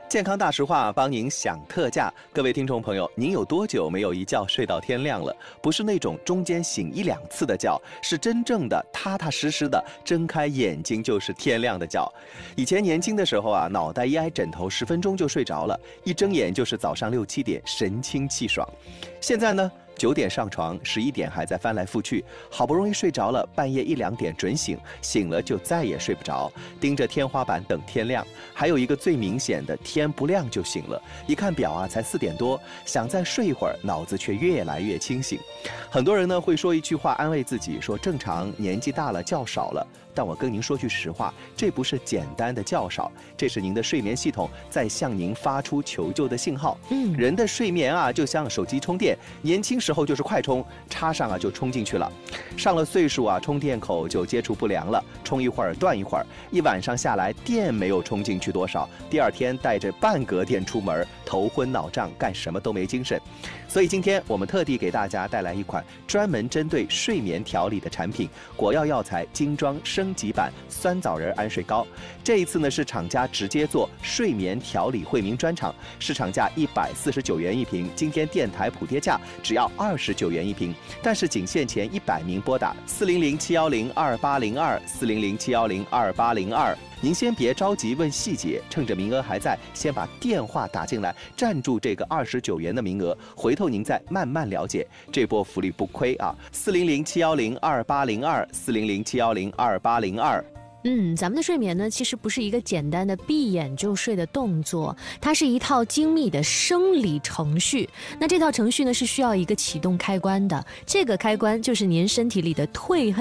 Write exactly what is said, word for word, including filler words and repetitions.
健康大实话帮您享特价，各位听众朋友，您有多久没有一觉睡到天亮了？不是那种中间醒一两次的觉，是真正的踏踏实实的睁开眼睛就是天亮的觉。以前年轻的时候啊，脑袋一挨枕头，十分钟就睡着了，一睁眼就是早上六七点，神清气爽。现在呢？九点上床，十一点还在翻来覆去，好不容易睡着了，半夜一两点准醒，醒了就再也睡不着，盯着天花板等天亮。还有一个最明显的，天不亮就醒了，一看表啊，才四点多，想再睡一会儿，脑子却越来越清醒。很多人呢会说一句话安慰自己，说正常，年纪大了觉少了。但我跟您说句实话，这不是简单的觉少，这是您的睡眠系统在向您发出求救的信号。嗯，人的睡眠啊，就像手机充电，年轻时候就是快充，插上啊就充进去了。上了岁数啊，充电口就接触不良了，充一会儿断一会儿，一晚上下来电没有充进去多少，第二天带着半格电出门，头昏脑胀，干什么都没精神。所以今天我们特地给大家带来一款专门针对睡眠调理的产品——果药药材精装升级版酸枣仁安睡膏。这一次呢是厂家直接做睡眠调理惠民专场，市场价一百四十九元一瓶，今天电台补贴价只要二十九元一瓶，但是仅限前一百名拨打四零零七幺零二八零二四零零七幺零二八零二。您先别着急问细节，趁着名额还在，先把电话打进来，占住这个二十九元的名额，回头您再慢慢了解，这波福利不亏啊！四零零七幺零二八零二四零零七幺零二八零二。 嗯，咱们的睡眠呢，其实不是一个简单的闭眼就睡的动作，它是一套精密的生理程序。那这套程序呢，是需要一个启动开关的，这个开关就是您身体里的褪黑